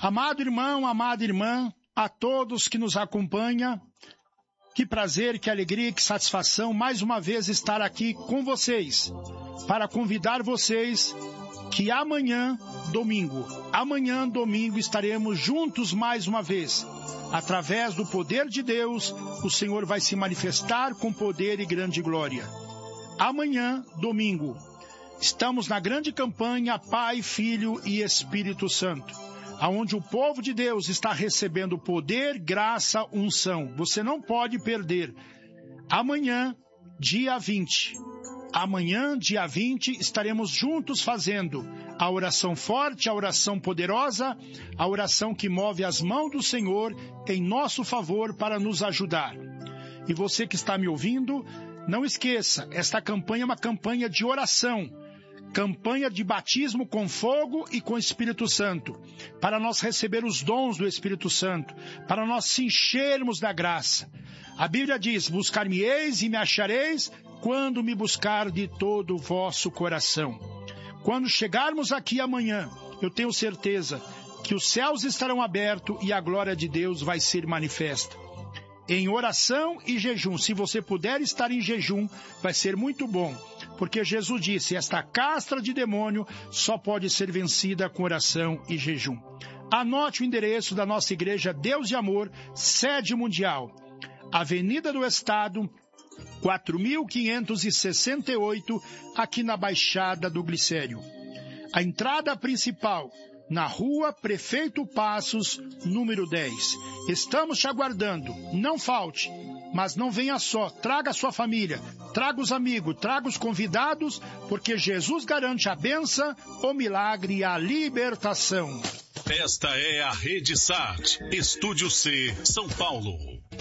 Amado irmão, amada irmã, a todos que nos acompanham, que prazer, que alegria, que satisfação mais uma vez estar aqui com vocês, para convidar vocês que amanhã, domingo, estaremos juntos mais uma vez. Através do poder de Deus, o Senhor vai se manifestar com poder e grande glória. Amanhã, domingo, estamos na grande campanha Pai, Filho e Espírito Santo, onde o povo de Deus está recebendo poder, graça, unção. Você não pode perder. Amanhã, dia 20, estaremos juntos fazendo a oração forte, a oração poderosa, a oração que move as mãos do Senhor em nosso favor para nos ajudar. E você que está me ouvindo, não esqueça, esta campanha é uma campanha de oração, campanha de batismo com fogo e com Espírito Santo, para nós receber os dons do Espírito Santo, para nós se enchermos da graça. A Bíblia diz, buscar-me-eis e me achareis, quando me buscar de todo o vosso coração. Quando chegarmos aqui amanhã, eu tenho certeza que os céus estarão abertos e a glória de Deus vai ser manifesta. Em oração e jejum, se você puder estar em jejum, vai ser muito bom, porque Jesus disse, esta castra de demônio só pode ser vencida com oração e jejum. Anote o endereço da nossa igreja Deus de Amor, sede mundial, Avenida do Estado, 4.568, aqui na Baixada do Glicério. A entrada principal, na rua Prefeito Passos, número 10. Estamos te aguardando, não falte, mas não venha só, traga a sua família, traga os amigos, traga os convidados, porque Jesus garante a bênção, o milagre e a libertação. Esta é a Rede Sat, Estúdio C, São Paulo.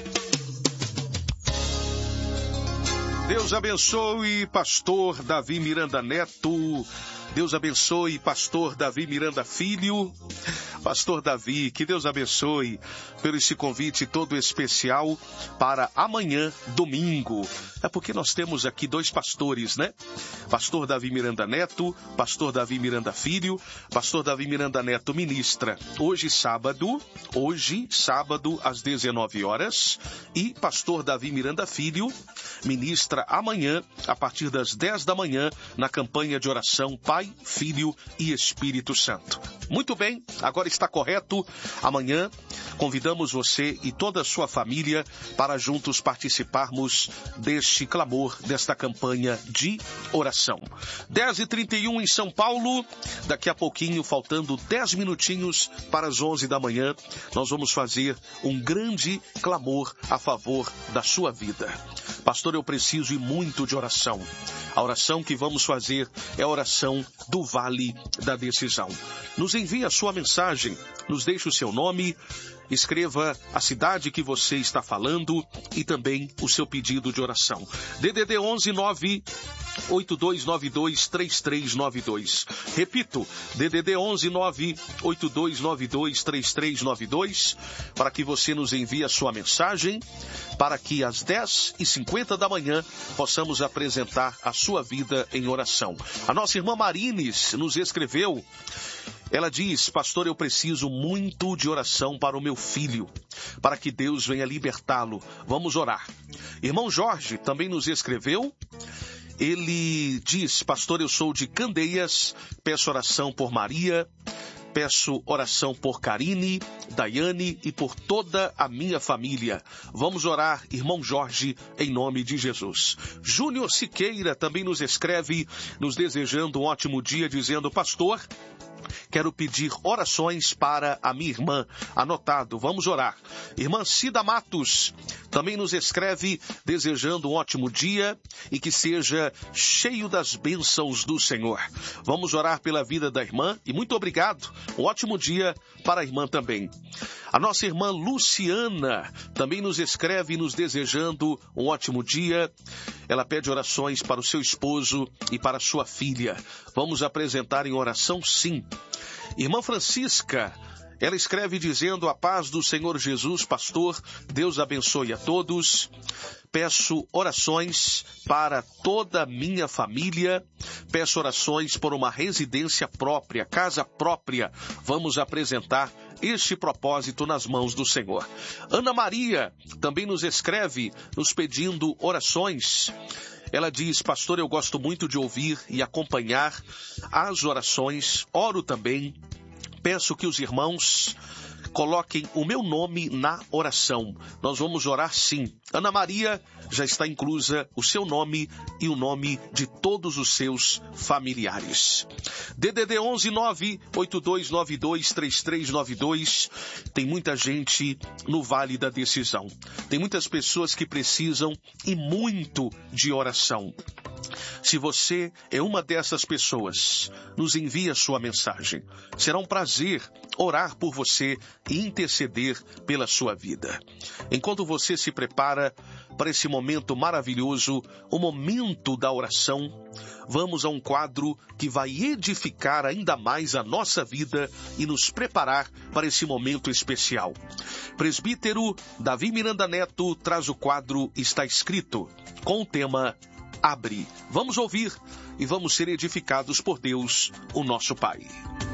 Deus abençoe, pastor Davi Miranda Neto. Deus abençoe, pastor Davi Miranda Filho. Pastor Davi, que Deus abençoe pelo esse convite todo especial para amanhã, domingo. É porque nós temos aqui dois pastores, né? Pastor Davi Miranda Neto, pastor Davi Miranda Filho. Pastor Davi Miranda Neto ministra hoje sábado, às 19 horas. E pastor Davi Miranda Filho ministra amanhã, a partir das 10 da manhã, na campanha de oração Pai, Filho e Espírito Santo. Muito bem, agora está correto. Amanhã convidamos você e toda a sua família para juntos participarmos deste clamor, desta campanha de oração. 10h31 em São Paulo. Daqui a pouquinho, faltando 10 minutinhos para as 11 da manhã, nós vamos fazer um grande clamor a favor da sua vida. Pastor, eu preciso e muito de oração. A oração que vamos fazer é a oração do Vale da Decisão. Nos envie a sua mensagem, nos deixe o seu nome, escreva a cidade que você está falando e também o seu pedido de oração. DDD 11 982923392. Repito, DDD 11 982923392, para que você nos envie a sua mensagem, para que às 10h50 da manhã possamos apresentar a sua vida em oração. A nossa irmã Marines nos escreveu. Ela diz, pastor, eu preciso muito de oração para o meu filho, para que Deus venha libertá-lo. Vamos orar. Irmão Jorge também nos escreveu. Ele diz, pastor, eu sou de Candeias, peço oração por Maria, peço oração por Karine, Daiane e por toda a minha família. Vamos orar, irmão Jorge, em nome de Jesus. Júnior Siqueira também nos escreve, nos desejando um ótimo dia, dizendo, pastor, quero pedir orações para a minha irmã. Anotado, vamos orar. Irmã Cida Matos também nos escreve desejando um ótimo dia e que seja cheio das bênçãos do Senhor. Vamos orar pela vida da irmã e muito obrigado. Um ótimo dia para a irmã também. A nossa irmã Luciana também nos escreve nos desejando um ótimo dia. Ela pede orações para o seu esposo e para a sua filha. Vamos apresentar em oração, sim. Irmã Francisca, ela escreve dizendo, a paz do Senhor Jesus, pastor, Deus abençoe a todos. peço orações para toda a minha família, peço orações por uma residência própria, casa própria. Vamos apresentar este propósito nas mãos do Senhor. Ana Maria também nos escreve, nos pedindo orações. Ela diz: pastor, eu gosto muito de ouvir e acompanhar as orações, oro também, peço que os irmãos coloquem o meu nome na oração. Nós vamos orar sim. Ana Maria, já está inclusa o seu nome e o nome de todos os seus familiares. DDD 11 98292 3392. Tem muita gente no Vale da Decisão. Tem muitas pessoas que precisam e muito de oração. Se você é uma dessas pessoas, nos envie a sua mensagem. Será um prazer orar por você e interceder pela sua vida. Enquanto você se prepara para esse momento maravilhoso, o momento da oração, vamos a um quadro que vai edificar ainda mais a nossa vida e nos preparar para esse momento especial. Presbítero Davi Miranda Neto traz o quadro Está Escrito, com o tema Abre. Vamos ouvir e vamos ser edificados por Deus, o nosso Pai.